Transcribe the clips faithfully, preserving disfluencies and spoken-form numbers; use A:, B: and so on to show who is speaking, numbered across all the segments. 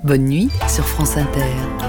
A: Bonne nuit sur France Inter.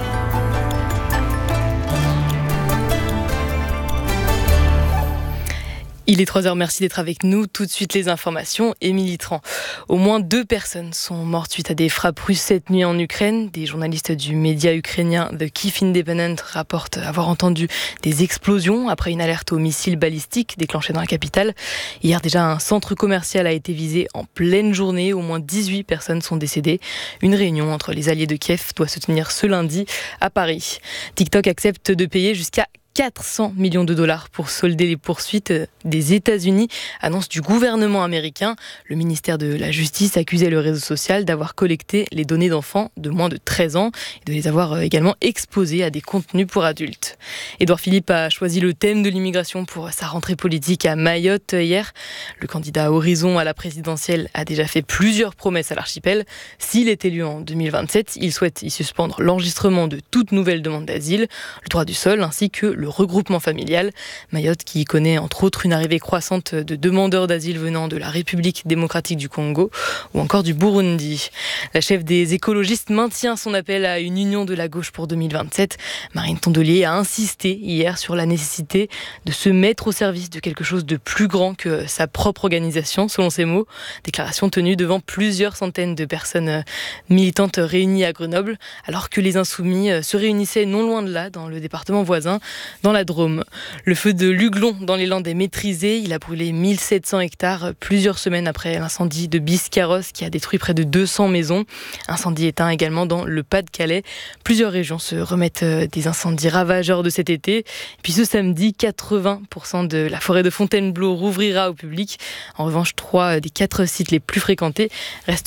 B: Il est trois heures, merci d'être avec nous. Tout de suite les informations. Émilie Tran. Au moins deux personnes sont mortes suite à des frappes russes cette nuit en Ukraine. Des journalistes du média ukrainien The Kyiv Independent rapportent avoir entendu des explosions après une alerte aux missiles balistiques déclenchée dans la capitale. Hier déjà, un centre commercial a été visé en pleine journée. Au moins dix-huit personnes sont décédées. Une réunion entre les alliés de Kiev doit se tenir ce lundi à Paris. TikTok accepte de payer jusqu'à quatre cents millions de dollars pour solder les poursuites des États-Unis, annonce du gouvernement américain. Le ministère de la Justice accusait le réseau social d'avoir collecté les données d'enfants de moins de treize ans et de les avoir également exposés à des contenus pour adultes. Édouard Philippe a choisi le thème de l'immigration pour sa rentrée politique à Mayotte hier. Le candidat Horizon à la présidentielle a déjà fait plusieurs promesses à l'archipel. S'il est élu en deux mille vingt-sept, il souhaite y suspendre l'enregistrement de toute nouvelle demande d'asile, le droit du sol ainsi que le Le regroupement familial. Mayotte qui connaît entre autres une arrivée croissante de demandeurs d'asile venant de la République démocratique du Congo ou encore du Burundi. La chef des écologistes maintient son appel à une union de la gauche pour deux mille vingt-sept. Marine Tondelier a insisté hier sur la nécessité de se mettre au service de quelque chose de plus grand que sa propre organisation, selon ses mots. Déclaration tenue devant plusieurs centaines de personnes militantes réunies à Grenoble, alors que les Insoumis se réunissaient non loin de là, dans le département voisin, dans la Drôme. Le feu de Luglon dans les Landes est maîtrisé. Il a brûlé mille sept cents hectares plusieurs semaines après l'incendie de Biscarrosse qui a détruit près de deux cents maisons. Incendie éteint également dans le Pas-de-Calais. Plusieurs régions se remettent des incendies ravageurs de cet été. Et puis ce samedi, quatre-vingts pour cent de la forêt de Fontainebleau rouvrira au public. En revanche, trois des quatre sites les plus fréquentés restent